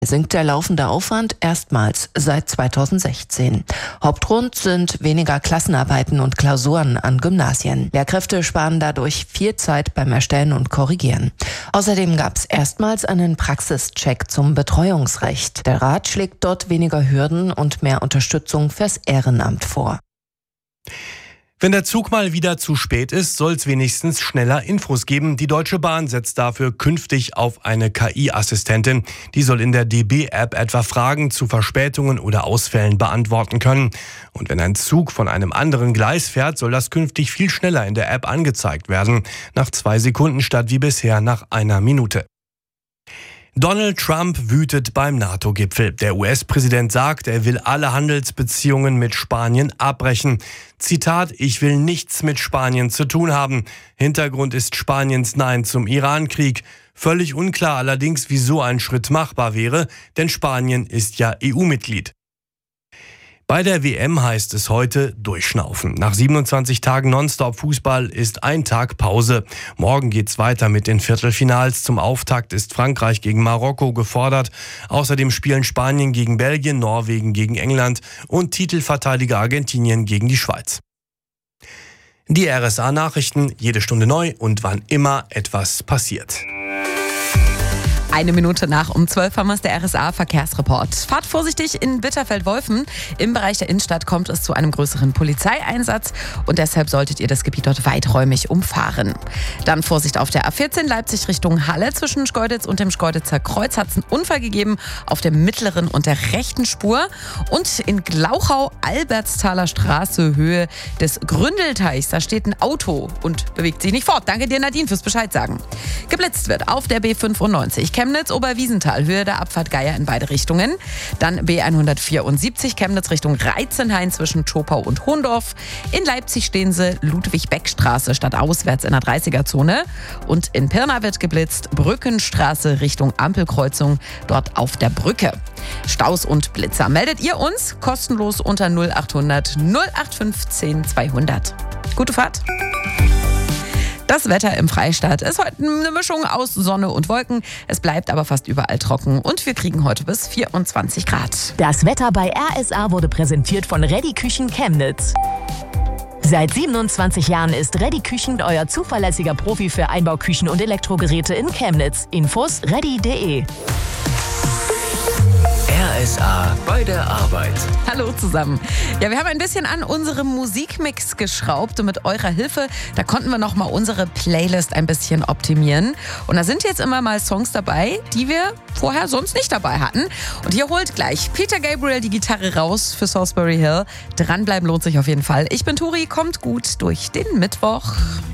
Sinkt der laufende Aufwand erstmals seit 2016. Hauptgrund sind weniger Klassenarbeiten und Klausuren an Gymnasien. Lehrkräfte sparen dadurch viel Zeit beim Erstellen und Korrigieren. Außerdem gab es erstmals einen Praxischeck zum Betreuungsrecht. Der Rat schlägt dort weniger Hürden und mehr Unterstützung fürs Ehrenamt vor. Wenn der Zug mal wieder zu spät ist, soll es wenigstens schneller Infos geben. Die Deutsche Bahn setzt dafür künftig auf eine KI-Assistentin. Die soll in der DB-App etwa Fragen zu Verspätungen oder Ausfällen beantworten können. Und wenn ein Zug von einem anderen Gleis fährt, soll das künftig viel schneller in der App angezeigt werden. Nach 2 Sekunden statt wie bisher nach 1 Minute. Donald Trump wütet beim NATO-Gipfel. Der US-Präsident sagt, er will alle Handelsbeziehungen mit Spanien abbrechen. Zitat: Ich will nichts mit Spanien zu tun haben. Hintergrund ist Spaniens Nein zum Iran-Krieg. Völlig unklar allerdings, wie so ein Schritt machbar wäre, denn Spanien ist ja EU-Mitglied. Bei der WM heißt es heute durchschnaufen. Nach 27 Tagen Nonstop-Fußball ist ein Tag Pause. Morgen geht's weiter mit den Viertelfinals. Zum Auftakt ist Frankreich gegen Marokko gefordert. Außerdem spielen Spanien gegen Belgien, Norwegen gegen England und Titelverteidiger Argentinien gegen die Schweiz. Die RSA-Nachrichten, jede Stunde neu und wann immer etwas passiert. 1 Minute nach um 12 haben wir es, der RSA-Verkehrsreport. Fahrt vorsichtig in Bitterfeld-Wolfen. Im Bereich der Innenstadt kommt es zu einem größeren Polizeieinsatz und deshalb solltet ihr das Gebiet dort weiträumig umfahren. Dann Vorsicht auf der A14 Leipzig Richtung Halle. Zwischen Schkeuditz und dem Schkeuditzer Kreuz hat es einen Unfall gegeben auf der mittleren und der rechten Spur. Und in Glauchau, Albertsthaler Straße, Höhe des Gründelteichs, da steht ein Auto und bewegt sich nicht fort. Danke dir, Nadine, fürs Bescheid sagen. Geblitzt wird auf der B95 Chemnitz-Oberwiesenthal, Höhe der Abfahrt Geier in beide Richtungen. Dann B174 Chemnitz Richtung Reitzenhain zwischen Schopau und Hohndorf. In Leipzig stehen sie Ludwig-Beck-Straße stadtauswärts in der 30er-Zone. Und in Pirna wird geblitzt, Brückenstraße Richtung Ampelkreuzung, dort auf der Brücke. Staus und Blitzer meldet ihr uns kostenlos unter 0800 0815 200. Gute Fahrt! Das Wetter im Freistaat ist heute eine Mischung aus Sonne und Wolken. Es bleibt aber fast überall trocken und wir kriegen heute bis 24 Grad. Das Wetter bei RSA wurde präsentiert von Reddy Küchen Chemnitz. Seit 27 Jahren ist Reddy Küchen euer zuverlässiger Profi für Einbauküchen und Elektrogeräte in Chemnitz. Infos reddy.de. RSA bei der Arbeit. Hallo zusammen. Ja, wir haben ein bisschen an unserem Musikmix geschraubt und mit eurer Hilfe, da konnten wir nochmal unsere Playlist ein bisschen optimieren. Und da sind jetzt immer mal Songs dabei, die wir vorher sonst nicht dabei hatten. Und hier holt gleich Peter Gabriel die Gitarre raus für Salisbury Hill. Dranbleiben lohnt sich auf jeden Fall. Ich bin Turi, kommt gut durch den Mittwoch.